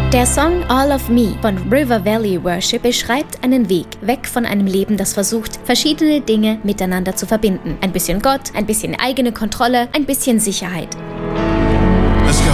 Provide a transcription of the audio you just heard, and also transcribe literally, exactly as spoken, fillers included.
Der Song All of Me von River Valley Worship beschreibt einen Weg weg von einem Leben, das versucht, verschiedene Dinge miteinander zu verbinden. Ein bisschen Gott, ein bisschen eigene Kontrolle, ein bisschen Sicherheit.